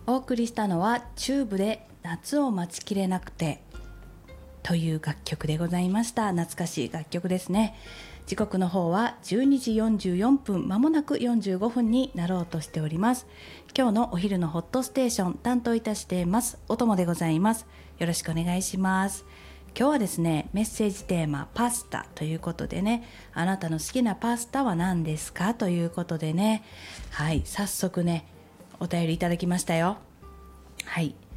お送りしたのはチューブで夏を待ちきれなくてという楽曲でございました。懐かしい楽曲ですね。時刻の方は12時44分、まもなく45分になろうとしております。今日のお昼のホットステーション担当いたしていますおともでございます。よろしくお願いします。今日はですね、メッセージテーマパスタということでね、あなたの好きなパスタは何ですかということでね、はい、早速ねお便りいただきましたよ。はい、